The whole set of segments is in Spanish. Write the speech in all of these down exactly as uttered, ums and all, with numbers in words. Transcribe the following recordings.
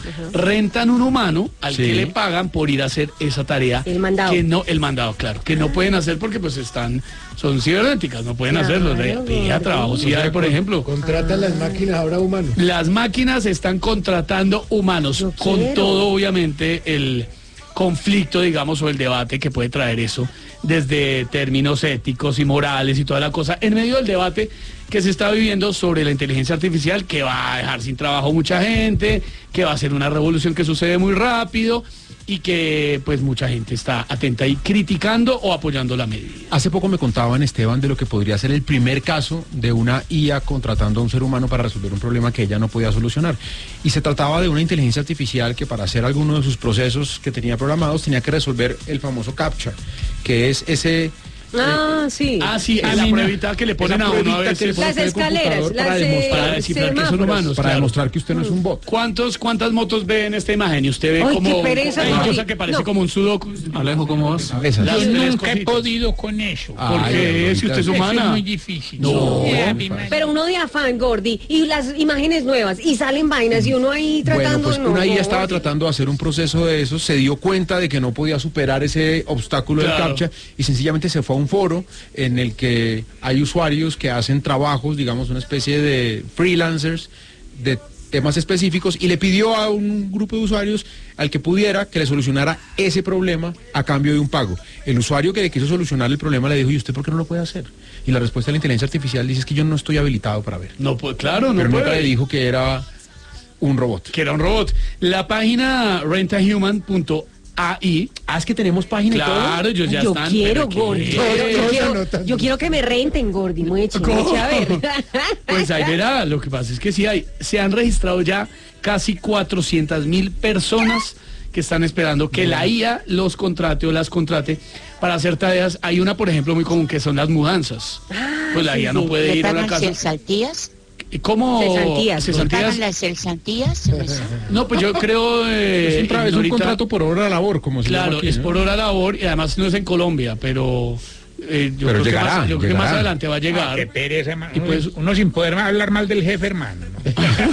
uh-huh. rentan un humano al sí. que le pagan por ir a hacer esa tarea. El mandado. Que no, el mandado, claro, que no pueden hacer porque pues están, son cibernéticas, no pueden claro, hacerlo. De, de a trabajo, sí, hay, por ejemplo. Contratan las máquinas ahora humanos. Las máquinas están contratando humanos, Yo con quiero. todo obviamente el conflicto, digamos, o el debate que puede traer eso, desde términos éticos y morales y toda la cosa, en medio del debate que se está viviendo sobre la inteligencia artificial, que va a dejar sin trabajo mucha gente, que va a ser una revolución que sucede muy rápido y que pues mucha gente está atenta y criticando o apoyando la medida. Hace poco me contaban, Esteban, de lo que podría ser el primer caso de una I A contratando a un ser humano para resolver un problema que ella no podía solucionar. Y se trataba de una inteligencia artificial que para hacer alguno de sus procesos que tenía programados tenía que resolver el famoso CAPTCHA, que es ese... Ah, sí. Ah, sí, es la pruebita que le ponen a uno a veces. Las escaleras, para las demostrar, para descifrar que son humanos. Para claro. demostrar que usted no es un bot. ¿Cuántos, ¿Cuántas motos ve en esta imagen? Y usted ve Ay, como qué pereza, una Mari. cosa que parece No. como un sudoku. Alejo, ¿cómo vas? Esas. Las Yo tres nunca he cositas. podido con eso. ¿Por Ay, qué? Aurorita, Si usted es Eso humana. es muy difícil. No. Ya, muy mi fácil. madre. Pero uno de afán, Gordy, y las imágenes nuevas, y salen vainas, y uno ahí tratando... Bueno, pues no, una I A no, estaba Gordy. tratando de hacer un proceso de eso, se dio cuenta de que no podía superar ese obstáculo Claro. del CAPTCHA y sencillamente se fue a un foro en el que hay usuarios que hacen trabajos, digamos una especie de freelancers de temas específicos y le pidió a un grupo de usuarios al que pudiera que le solucionara ese problema a cambio de un pago. El usuario que le quiso solucionar el problema le dijo, ¿y usted por qué no lo puede hacer? Y la respuesta de la inteligencia artificial dice, es que yo no estoy habilitado para ver. No, pues claro, no Pero nunca puede. le dijo que era un robot. Que era un robot. La página rentahuman punto a i. Ah, es que tenemos página y todo. Claro, ellos ya Yo están. quiero, pero Gordy. ¿qué? Yo, yo Todos quiero, anotando. yo quiero que me renten, Gordy. Mueche, ¿Cómo? mueche, a ver. Pues ahí verá, lo que pasa es que sí hay, se han registrado ya casi cuatrocientas mil personas que están esperando que la I A los contrate o las contrate para hacer tareas. Hay una, por ejemplo, muy común que son las mudanzas. Pues la sí, I A no sí. puede ¿Le ir a una pagan casa. cesantías? ¿Cómo? Cesantías. ¿Le ¿Cesantías? pagan las cesantías? ¿Eso? No, pues yo creo... Eh, Es un, tra- es un ahorita- contrato por hora de labor, como se llama Claro, aquí, es ¿no? por hora labor y además no es en Colombia, pero... eh, yo Pero creo llegará, que más, yo creo que más llegará. adelante va a Ah, llegar. qué pereza, hermano. Y pues- Uno sin poder hablar mal del jefe, hermano. ¿no?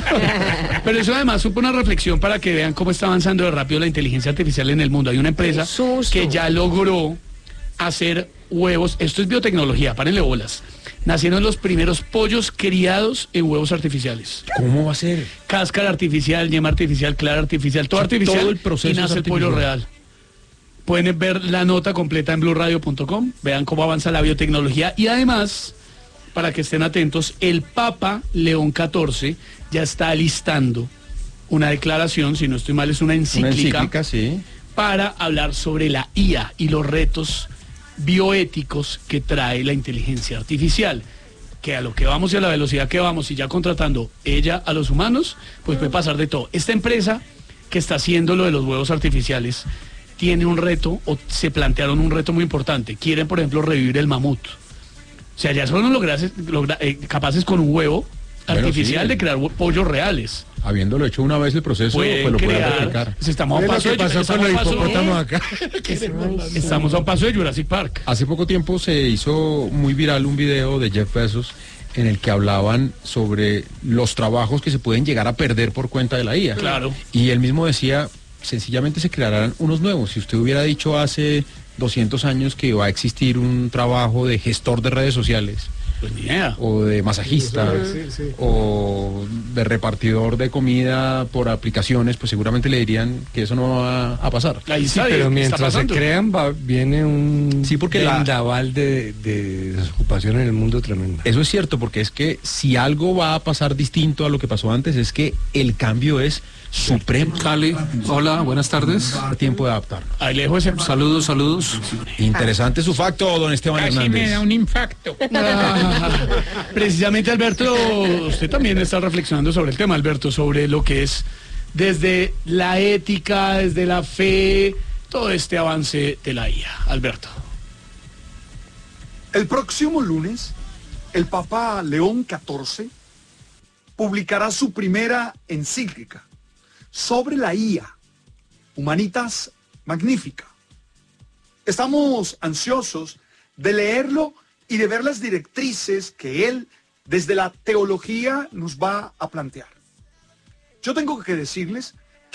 Pero eso además supo una reflexión para que vean cómo está avanzando de rápido la inteligencia artificial en el mundo. Hay una empresa Qué susto. que ya logró hacer huevos. Esto es biotecnología, párenle bolas. Nacieron los primeros pollos criados en huevos artificiales. ¿Cómo va a ser? Cáscara artificial, yema artificial, clara artificial, todo Sí, artificial. todo el proceso y es nace el pollo artificial. real. Pueden ver la nota completa en blue radio punto com. Vean cómo avanza la biotecnología. Y además, para que estén atentos, el Papa León catorce ya está listando una declaración, si no estoy mal, es una Una encíclica, encíclica, sí. para hablar sobre la I A y los retos bioéticos que trae la inteligencia artificial. Que a lo que vamos y a la velocidad que vamos y ya contratando ella a los humanos, pues puede pasar de todo. Esta empresa que está haciendo lo de los huevos artificiales tiene un reto, o se plantearon un reto muy importante. Quieren, por ejemplo, revivir el mamut. O sea, ya son logras, logra, eh, capaces con un huevo Bueno, artificial sí. de crear hue- pollos reales. Habiéndolo hecho una vez el proceso, Pueden pues lo pueden crear. replicar. Pues estamos a un Mira lo paso que de pasó estamos con a los un paso- hipopótamos acá. Estamos a un paso de Jurassic Park. Hace poco tiempo se hizo muy viral un video de Jeff Bezos en el que hablaban sobre los trabajos que se pueden llegar a perder por cuenta de la I A. Claro. Y él mismo decía, sencillamente se crearán unos nuevos. Si usted hubiera dicho hace doscientos años que va a existir un trabajo de gestor de redes sociales, Pues ni idea. o de masajista, Sí, sí. o de repartidor de comida por aplicaciones, pues seguramente le dirían que eso no va a pasar. Ahí Sí, está, pero está mientras se pasando. crean va, viene un Sí, porque la- vendaval de, de desocupación en el mundo tremenda. Eso es cierto, porque es que si algo va a pasar distinto a lo que pasó antes, es que el cambio es supremo. Cali, hola, buenas tardes. Va a dar tiempo de adaptar. Ahí lejos ese... Saludos, saludos. Interesante su facto, don Esteban Casi me Hernández. da un infarto. Ah, precisamente, Alberto, usted también está reflexionando sobre el tema, Alberto, sobre lo que es desde la ética, desde la fe, todo este avance de la I A. Alberto. El próximo lunes, el Papa León catorce publicará su primera encíclica sobre la I A, Humanitas Magnifica. Estamos ansiosos de leerlo y de ver las directrices que él, desde la teología, nos va a plantear. Yo tengo que decirles